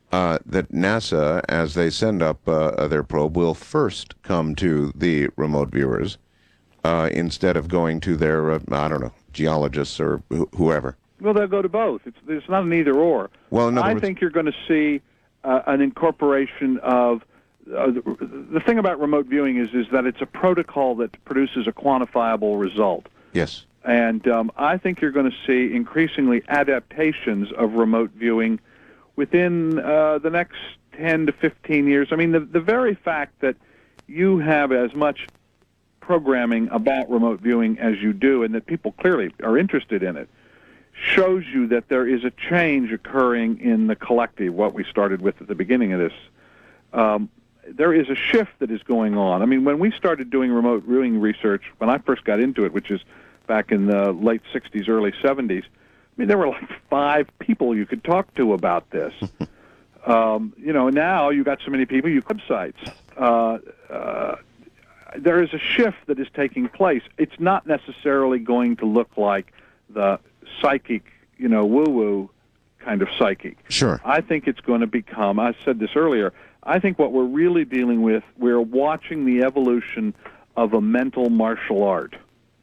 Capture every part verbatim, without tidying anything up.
uh, that NASA, as they send up uh, their probe, will first come to the remote viewers uh, instead of going to their, uh, I don't know, geologists or wh- whoever. Well, they'll go to both. It's, it's not an either or. Well, in other I words, think you're going to see uh, an incorporation of uh, the, the thing about remote viewing is is that it's a protocol that produces a quantifiable result. yes. And um, I think you're going to see increasingly adaptations of remote viewing within uh, the next ten to fifteen years. I mean, the, the very fact that you have as much programming about remote viewing as you do, and that people clearly are interested in it, shows you that there is a change occurring in the collective, what we started with at the beginning of this. Um, there is a shift that is going on. I mean, when we started doing remote viewing research, when I first got into it, which is back in the late sixties, early seventies, I mean, there were like five people you could talk to about this. um, you know, now you got so many people, you websites. Uh, uh, there is a shift that is taking place. It's not necessarily going to look like the psychic, you know, woo-woo kind of psychic. Sure. I think it's going to become, I said this earlier, I think what we're really dealing with, we're watching the evolution of a mental martial art.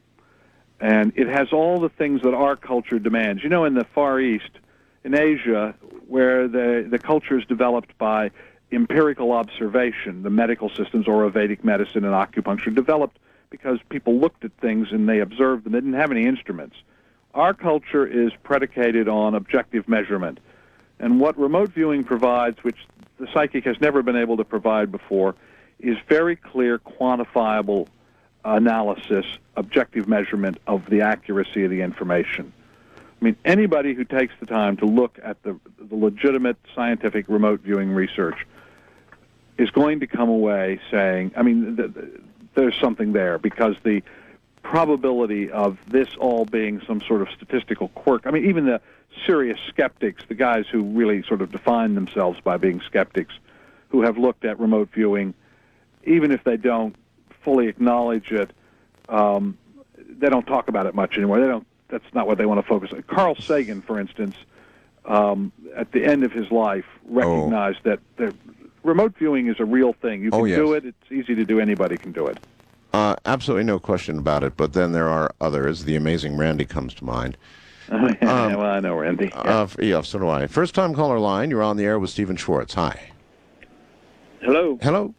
And it has all the things that our culture demands. You know, in the Far East, in Asia, where the, the culture is developed by empirical observation, the medical systems, or Vedic medicine and acupuncture, developed because people looked at things and they observed them. They didn't have any instruments. Our culture is predicated on objective measurement. And what remote viewing provides, which the psychic has never been able to provide before, is very clear, quantifiable analysis, objective measurement of the accuracy of the information. I mean, anybody who takes the time to look at the, the legitimate scientific remote viewing research is going to come away saying, I mean, th- th- there's something there, because the probability of this all being some sort of statistical quirk, I mean, even the serious skeptics, the guys who really sort of define themselves by being skeptics, who have looked at remote viewing, even if they don't fully acknowledge it, um, they don't talk about it much anymore. They don't. That's not what they want to focus on. Carl Sagan, for instance, um, at the end of his life, recognized oh. that the remote viewing is a real thing. You can oh, yes. do it. It's easy to do. Anybody can do it. Uh, absolutely no question about it. But then there are others. The amazing Randy comes to mind. Oh, yeah, um, well, I know Randy. Yeah. Uh, yeah, so do I. First time caller line. You're on the air with Stephen Schwartz. Hi. Hello. Hello.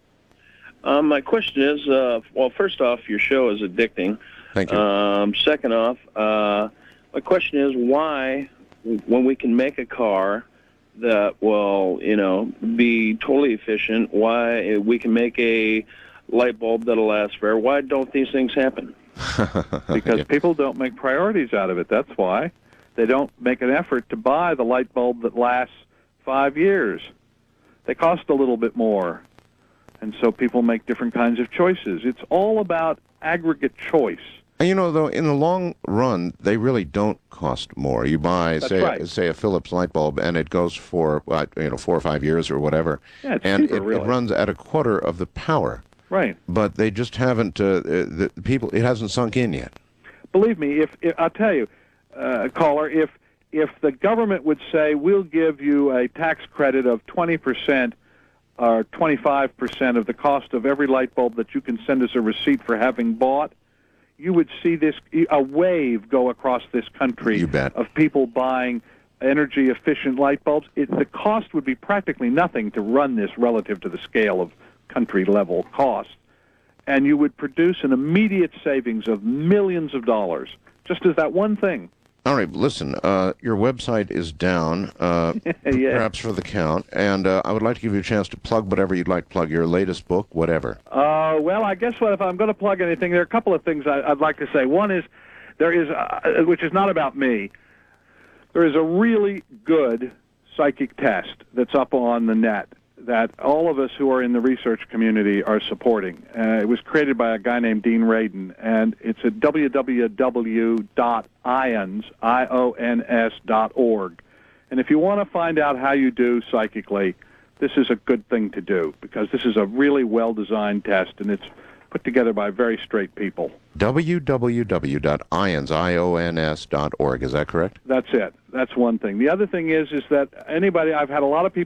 Um, my question is, uh, well, first off, your show is addicting. Thank you. Um, second off, uh, my question is why, when we can make a car that will, you know, be totally efficient, why we can make a light bulb that'll last forever, why don't these things happen? Because yeah. people don't make priorities out of it. That's why. They don't make an effort to buy the light bulb that lasts five years. They cost a little bit more. And so people make different kinds of choices. It's all about aggregate choice. And you know, though, in the long run, they really don't cost more. You buy, That's say, right. say, a Philips light bulb, and it goes for, well, you know, four or five years or whatever. Yeah, it's and cheaper, it, really. it runs at a quarter of the power. Right. But they just haven't, uh, the people, it hasn't sunk in yet. Believe me, if, if I'll tell you, uh, caller, if if the government would say, we'll give you a tax credit of twenty percent or twenty-five percent of the cost of every light bulb that you can send us a receipt for having bought, you would see this a wave go across this country You bet. of people buying energy-efficient light bulbs. It, the cost would be practically nothing to run this relative to the scale of country-level cost, and you would produce an immediate savings of millions of dollars, just as that one thing. All right, listen, uh, your website is down, uh, Yeah. perhaps for the count, and uh, I would like to give you a chance to plug whatever you'd like to plug, your latest book, whatever. Uh, well, I guess what if I'm going to plug anything, there are a couple of things I, I'd like to say. One is, there is, uh, which is not about me, there is a really good psychic test that's up on the net that all of us who are in the research community are supporting. Uh, it was created by a guy named Dean Radin, and it's at w w w dot ions, I O N S dot org. And if you want to find out how you do psychically, this is a good thing to do, because this is a really well-designed test, and it's put together by very straight people. w w w dot ions, I O N S dot org, is that correct? That's it. That's one thing. The other thing is, is that anybody, I've had a lot of people